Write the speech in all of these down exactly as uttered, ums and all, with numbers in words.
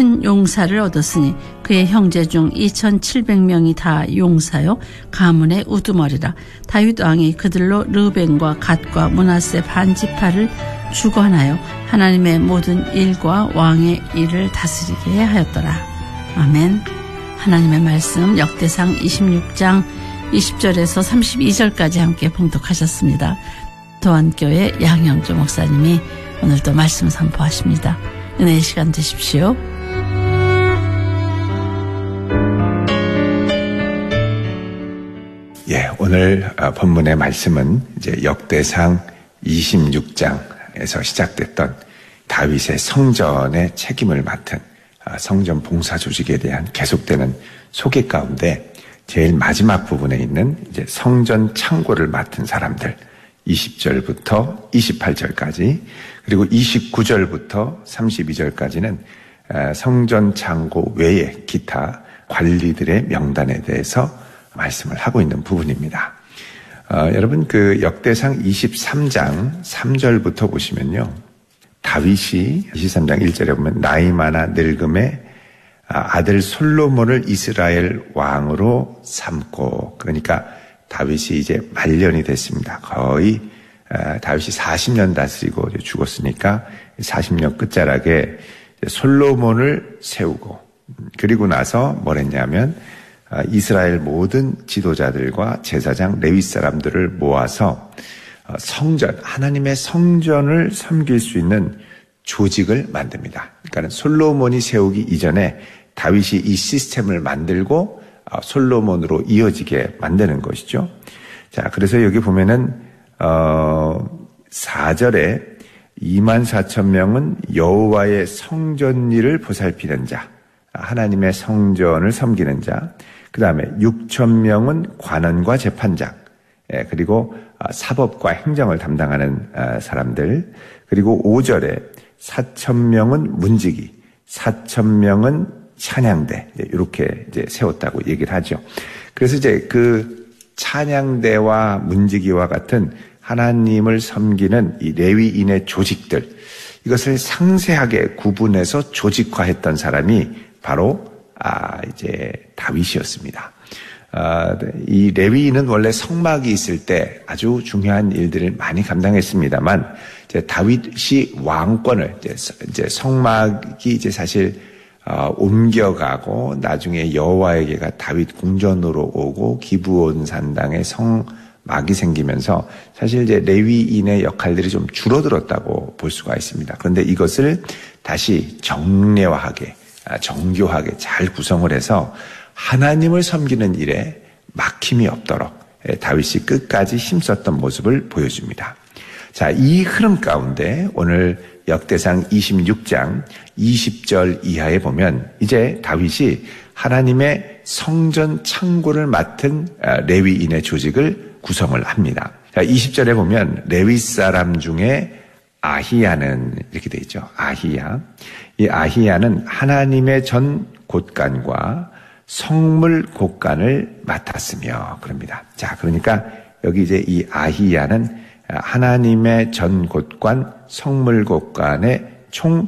큰 용사를 얻었으니 그의 형제 중 이천칠백 명이 다 용사요 가문의 우두머리라. 다윗 왕이 그들로 르벤과 갓과 므낫세 반 지파를 주관하여 하나님의 모든 일과 왕의 일을 다스리게 하였더라. 아멘. 하나님의 말씀 역대상 이십육 장 이십 절에서 삼십이 절까지 함께 봉독하셨습니다. 도안교회 양영조 목사님이 오늘도 말씀 선포하십니다. 은혜의 시간 되십시오. 예, 오늘 본문의 말씀은 이제 역대상 이십육 장에서 시작됐던 다윗의 성전의 책임을 맡은 성전 봉사 조직에 대한 계속되는 소개 가운데 제일 마지막 부분에 있는 이제 성전 창고를 맡은 사람들 이십 절부터 이십팔 절까지 그리고 이십구 절부터 삼십이 절까지는 성전 창고 외에 기타 관리들의 명단에 대해서 말씀을 하고 있는 부분입니다. 어, 여러분 그 역대상 이십삼 장 삼 절부터 보시면요. 다윗이 이십삼 장 일 절에 보면 나이 많아 늙음에 아들 솔로몬을 이스라엘 왕으로 삼고, 그러니까 다윗이 이제 말년이 됐습니다. 거의 다윗이 사십 년 다스리고 죽었으니까 사십 년 끝자락에 솔로몬을 세우고, 그리고 나서 뭘 했냐면 이스라엘 모든 지도자들과 제사장 레위 사람들을 모아서 성전, 하나님의 성전을 섬길 수 있는 조직을 만듭니다. 그러니까 솔로몬이 세우기 이전에 다윗이 이 시스템을 만들고 솔로몬으로 이어지게 만드는 것이죠. 자, 그래서 여기 보면은 어 사 절에 이만 사천 명은 여호와의 성전 일을 보살피는 자, 하나님의 성전을 섬기는 자, 그 다음에 육천 명은 관원과 재판장, 예, 그리고 사법과 행정을 담당하는 사람들, 그리고 오 절에 사천 명은 문지기, 사천 명은 찬양대, 이렇게 이제 세웠다고 얘기를 하죠. 그래서 이제 그 찬양대와 문지기와 같은 하나님을 섬기는 이 레위인의 조직들, 이것을 상세하게 구분해서 조직화했던 사람이 바로 아 이제 다윗이었습니다. 아, 이 레위인은 원래 성막이 있을 때 아주 중요한 일들을 많이 감당했습니다만, 이제 다윗이 왕권을 이제, 이제 성막이 이제 사실 어, 옮겨가고 나중에 여호와에게가 다윗 궁전으로 오고 기브온 산당에 성막이 생기면서 사실 이제 레위인의 역할들이 좀 줄어들었다고 볼 수가 있습니다. 그런데 이것을 다시 정례화하게, 정교하게 잘 구성을 해서 하나님을 섬기는 일에 막힘이 없도록 다윗이 끝까지 힘썼던 모습을 보여줍니다. 자, 이 흐름 가운데 오늘 역대상 이십육 장 이십 절 이하에 보면 이제 다윗이 하나님의 성전 창고를 맡은 레위인의 조직을 구성을 합니다. 자, 이십 절에 보면 레위 사람 중에 아히야는 이렇게 되어 있죠. 아히야. 이 아히야는 하나님의 전 곳간과 성물 곳간을 맡았으며 그럽니다. 자, 그러니까 여기 이제 이 아히야는 하나님의 전 곳간, 성물 곳간의 총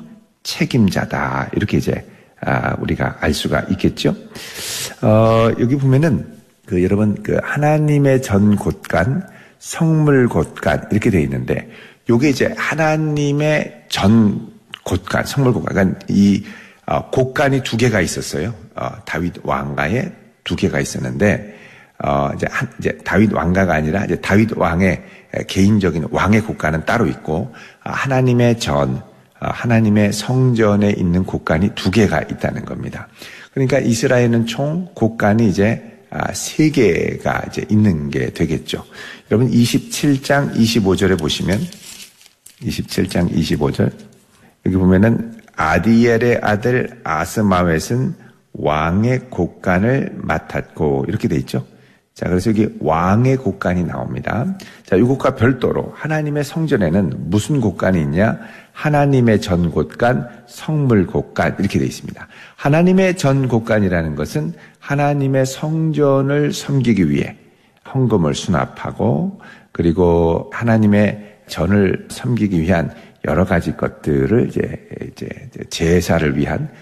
책임자다. 이렇게 이제 우리가 알 수가 있겠죠. 어, 여기 보면은 그 여러분 그 하나님의 전 곳간, 성물 곳간 이렇게 되어 있는데, 요게 이제 하나님의 전 곳간, 성물 곳간, 그러니까 이 어, 곳간이 두 개가 있었어요. 어, 다윗 왕가에 두 개가 있었는데, 어, 이제 한, 이제 다윗 왕가가 아니라 이제 다윗 왕의 개인적인 왕의 곳간은 따로 있고, 어, 하나님의 전, 어, 하나님의 성전에 있는 곳간이 두 개가 있다는 겁니다. 그러니까 이스라엘은 총 곳간이 이제 아, 세 개가 이제 있는 게 되겠죠. 여러분 이십칠 장 이십오 절에 보시면, 이십칠 장 이십오 절 여기 보면은 아디엘의 아들 아스마웻은 왕의 곳간을 맡았고 이렇게 돼 있죠. 자, 그래서 여기 왕의 곳간이 나옵니다. 자, 이것과 별도로 하나님의 성전에는 무슨 곳간이 있냐? 하나님의 전 곳간, 성물 곳간 이렇게 돼 있습니다. 하나님의 전 곳간이라는 것은 하나님의 성전을 섬기기 위해 헌금을 수납하고, 그리고 하나님의 전을 섬기기 위한 여러 가지 것들을 이제, 이제 제사를 위한